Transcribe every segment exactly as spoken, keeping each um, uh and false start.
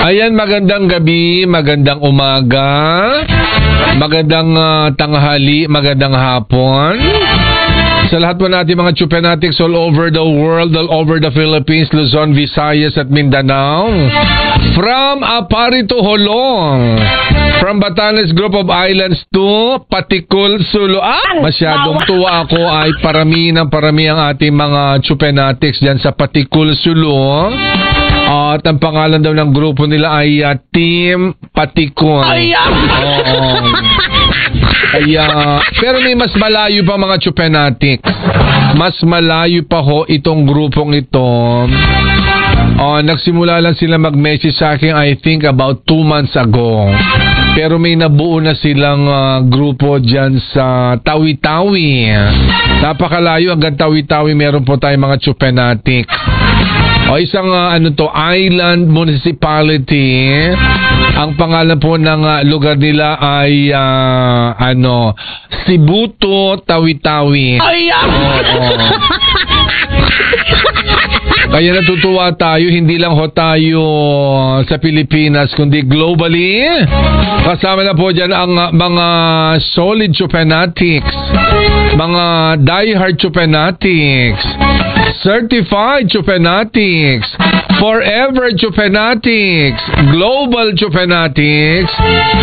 Ayan, magandang gabi, magandang umaga, magandang uh, tanghali, magandang hapon. Sa lahat po natin mga Chupenatics all over the world, all over the Philippines, Luzon, Visayas at Mindanao. From Apari to Holong. From Batanes Group of Islands to Patikul, Sulu. Ah! Masyadong tuwa ako ay parami ng parami ang ating mga Chupenatics dyan sa Patikul, Sulu. Uh, at ang pangalan daw ng grupo nila ay uh, Team Patikul. Oo. Kaya, pero may mas malayo pa mga Chupenatics. Mas malayo pa ho itong grupong ito. Uh, nagsimula lang sila mag-message sa akin I think about two months ago. Pero may nabuo na silang uh, grupo dyan sa Tawi-Tawi. Napakalayo hanggang Tawi-Tawi meron po tayong mga Chupenatics. O isang uh, ano to, island municipality. Ang pangalan po ng uh, lugar nila ay uh, ano, Sibuto, Tawi-Tawi. Ay, oo. Kaya natutuwa tayo, hindi lang ho tayo sa Pilipinas, kundi globally. Kasama na po dyan ang uh, mga solid Chupenatics, mga diehard Chupenatics, certified Chupenatics, forever Chupenatics, global Chupenatics,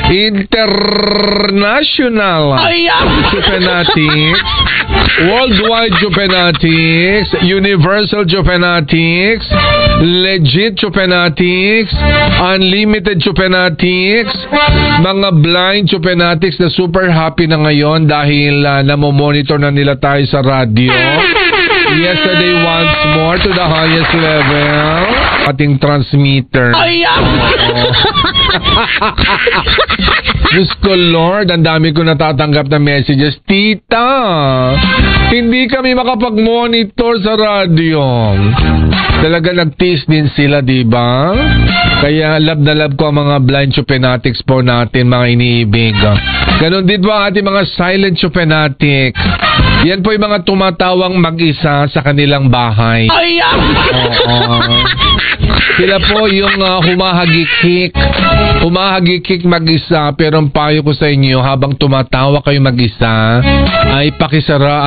international Chupenatics, worldwide Chupenatics, universal Chupenatics, legit Chupenatics, unlimited Chupenatics, mga blind Chupenatics na super happy na ngayon dahil uh, namomonitor na nila tayo sa radyo. Yesterday once more to the highest level. Ating transmitter. Ay, Diyos ko Lord, ang dami ko natatanggap na messages. Tita, hindi kami makapag-monitor sa radyo. Talaga nag-tease din sila, di ba? Kaya love na love ko ang mga blind Chupenatics po natin, mga iniibig. Ganon din po ang ating mga silent Chupenatics. Yan po yung mga tumatawang mag-isa sa kanilang bahay. Ay, oo. Sila po yung uh, humahagikik. Humahagikik mag-isa. Pero ang payo ko sa inyo, habang tumatawa kayo mag-isa, ay pakisara